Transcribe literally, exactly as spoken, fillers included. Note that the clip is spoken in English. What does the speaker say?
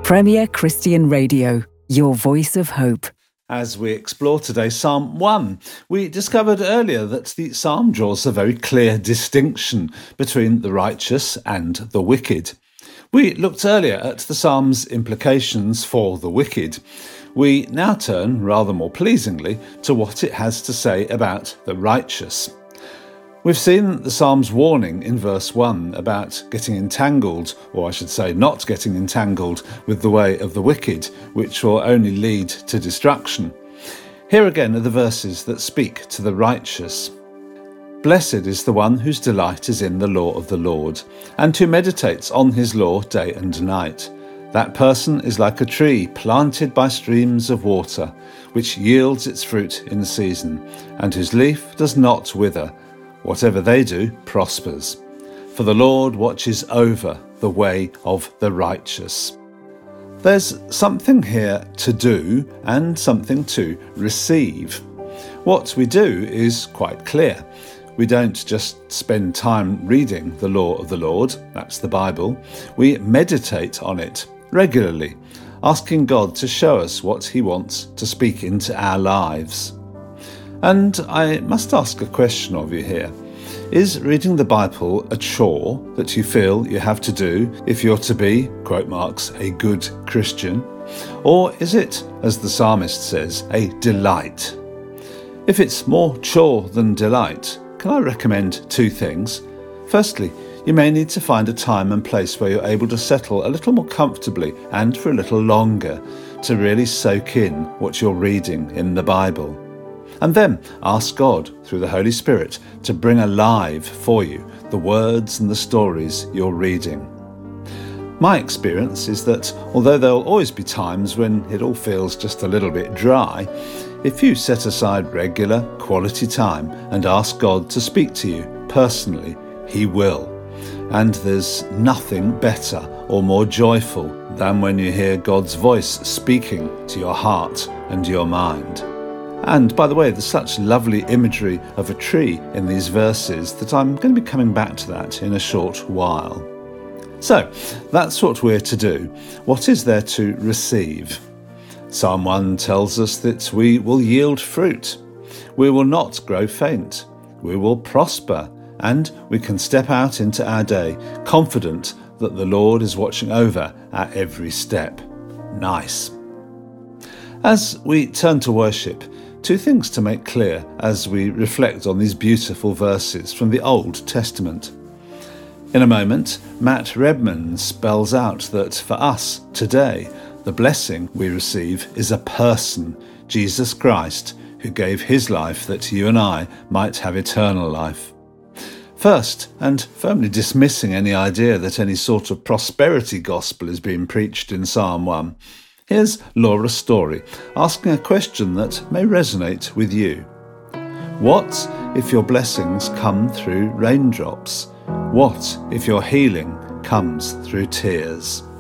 Premier Christian Radio, your voice of hope. As we explore today Psalm one, we discovered earlier that the psalm draws a very clear distinction between the righteous and the wicked. We looked earlier at the psalm's implications for the wicked. We now turn, rather more pleasingly, to what it has to say about the righteous. We've seen the psalm's warning in verse one about getting entangled, or I should say not getting entangled, with the way of the wicked, which will only lead to destruction. Here again are the verses that speak to the righteous. Blessed is the one whose delight is in the law of the Lord, and who meditates on his law day and night. That person is like a tree planted by streams of water, which yields its fruit in season, and whose leaf does not wither. Whatever they do prospers. For the Lord watches over the way of the righteous. There's something here to do and something to receive. What we do is quite clear. We don't just spend time reading the law of the Lord, that's the Bible. We meditate on it regularly, asking God to show us what he wants to speak into our lives. And I must ask a question of you here. Is reading the Bible a chore that you feel you have to do if you're to be, quote marks, a good Christian? Or is it, as the psalmist says, a delight? If it's more chore than delight, can I recommend two things? Firstly, you may need to find a time and place where you're able to settle a little more comfortably and for a little longer to really soak in what you're reading in the Bible. And then ask God, through the Holy Spirit, to bring alive for you the words and the stories you're reading. My experience is that although there'll always be times when it all feels just a little bit dry, if you set aside regular, quality time and ask God to speak to you personally, he will. And there's nothing better or more joyful than when you hear God's voice speaking to your heart and your mind. And by the way, there's such lovely imagery of a tree in these verses that I'm going to be coming back to that in a short while. So, that's what we're to do. What is there to receive? Psalm one tells us that we will yield fruit. We will not grow faint. We will prosper. And we can step out into our day confident that the Lord is watching over our every step. Nice. As we turn to worship, two things to make clear as we reflect on these beautiful verses from the Old Testament. In a moment, Matt Redman spells out that for us today, the blessing we receive is a person, Jesus Christ, who gave his life that you and I might have eternal life. First, and firmly dismissing any idea that any sort of prosperity gospel is being preached in Psalm one, here's Laura Story asking a question that may resonate with you. What if your blessings come through raindrops? What if your healing comes through tears?